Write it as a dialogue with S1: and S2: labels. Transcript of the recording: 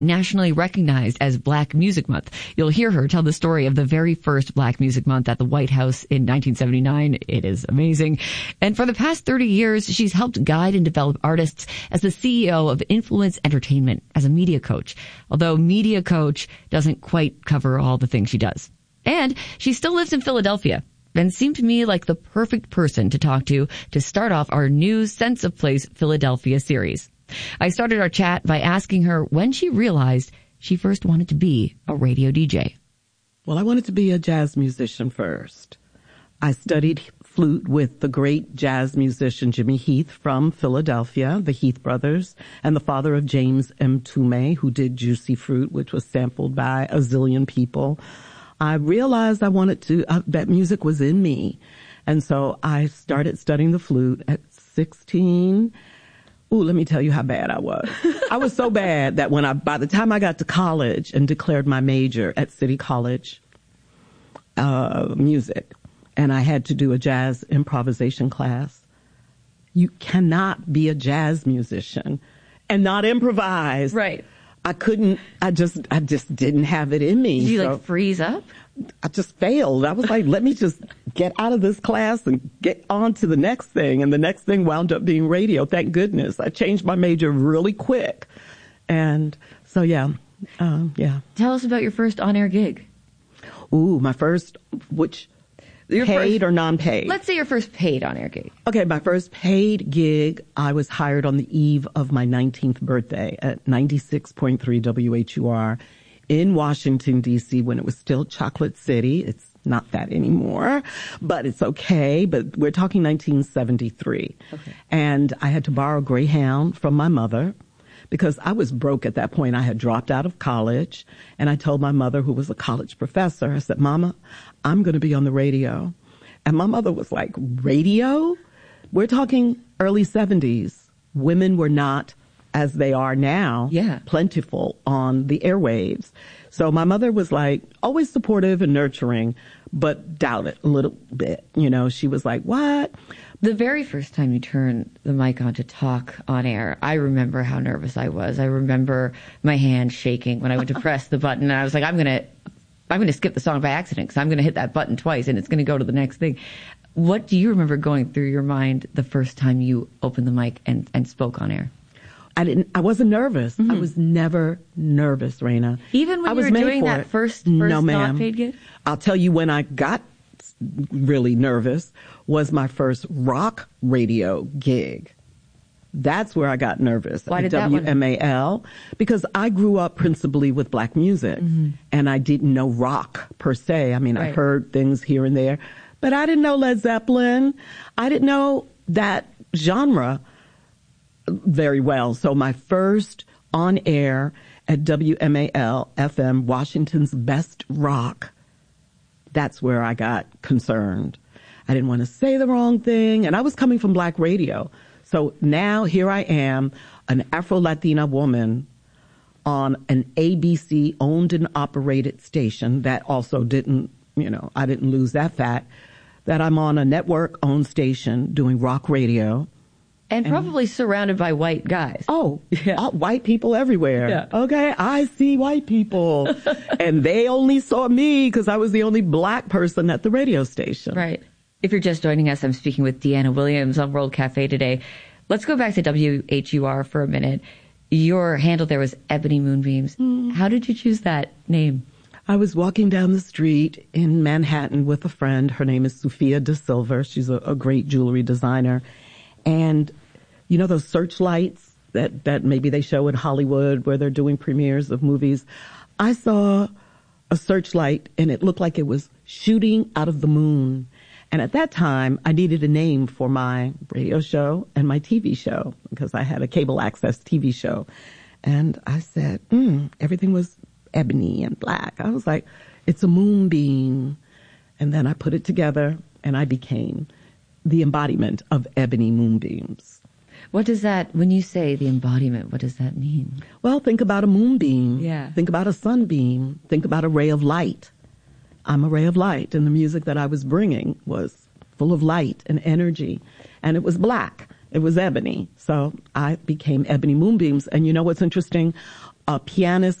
S1: nationally recognized as Black Music Month. You'll hear her tell the story of the very first Black Music Month at the White House in 1979. It is amazing. And for the past 30 years, she's helped guide and develop artists as the CEO of Influence Entertainment as a media coach, although media coach doesn't quite cover all the things she does. And she still lives in Philadelphia and seemed to me like the perfect person to talk to start off our new Sense of Place Philadelphia series. I started our chat by asking her when she realized she first wanted to be a radio DJ.
S2: Well, I wanted to be a jazz musician first. I studied flute with the great jazz musician Jimmy Heath from Philadelphia, the Heath brothers, and the father of James M. Tume, who did Juicy Fruit, which was sampled by a zillion people. I realized I wanted to, that music was in me. And so I started studying the flute at 16. Ooh, let me tell you how bad I was. I was so bad that by the time I got to college and declared my major at City College, music, and I had to do a jazz improvisation class, you cannot be a jazz musician and not improvise.
S1: Right.
S2: I just didn't have it in me.
S1: Did you freeze up?
S2: I just failed. I was like, let me just get out of this class and get on to the next thing. And the next thing wound up being radio. Thank goodness. I changed my major really quick. And so, yeah.
S1: Tell us about your first on-air gig.
S2: Ooh, my first, paid or non-paid?
S1: Let's say your first paid on-air gig.
S2: Okay, my first paid gig, I was hired on the eve of my 19th birthday at 96.3 WHUR in Washington, D.C., when it was still Chocolate City. It's not that anymore, but it's okay. But we're talking 1973. Okay. And I had to borrow a Greyhound from my mother because I was broke at that point. I had dropped out of college, and I told my mother, who was a college professor, I said, Mama, I'm going to be on the radio. And my mother was like, radio? We're talking early 70s. Women were not, as they are now, plentiful on the airwaves. So my mother was like, always supportive and nurturing, but doubted a little bit. You know, she was like, what?
S1: The very first time you turned the mic on to talk on air, I remember how nervous I was. I remember my hand shaking when I went to press the button. And I was like, I'm going to skip the song by accident because I'm going to hit that button twice and it's going to go to the next thing. What do you remember going through your mind the first time you opened the mic and spoke on air?
S2: I wasn't nervous. Mm-hmm. I was never nervous, Raina.
S1: Even when you were doing that first non-paid gig?
S2: I'll tell you when I got really nervous was my first rock radio gig. That's where I got nervous.
S1: Why did
S2: WMAL, because I grew up principally with black music, and I didn't know rock per se. I mean, I heard things here and there, but I didn't know Led Zeppelin. I didn't know that genre very well. So my first on air at WMAL FM, Washington's Best Rock, that's where I got concerned. I didn't want to say the wrong thing, and I was coming from black radio. So now here I am, an Afro-Latina woman on an ABC owned and operated station that also didn't, I didn't lose that fact, that I'm on a network owned station doing rock radio.
S1: And probably surrounded by white guys.
S2: Oh, yeah. White people everywhere. Yeah. Okay, I see white people. And they only saw me because I was the only black person at the radio station.
S1: Right. If you're just joining us, I'm speaking with Deanna Williams on World Cafe today. Let's go back to WHUR for a minute. Your handle there was Ebony Moonbeams. How did you choose that name?
S2: I was walking down the street in Manhattan with a friend. Her name is Sofia De Silva. She's a great jewelry designer. And you know those searchlights that maybe they show in Hollywood where they're doing premieres of movies? I saw a searchlight and it looked like it was shooting out of the moon. And at that time, I needed a name for my radio show and my TV show because I had a cable access TV show. And I said, everything was ebony and black. I was like, it's a moonbeam. And then I put it together and I became the embodiment of Ebony Moonbeams.
S1: What does that, when you say the embodiment, what does that mean?
S2: Well, think about a moonbeam.
S1: Yeah.
S2: Think about a sunbeam. Think about a ray of light. I'm a ray of light, and the music that I was bringing was full of light and energy, and it was black. It was ebony. So I became Ebony Moonbeams. And you know what's interesting? a pianist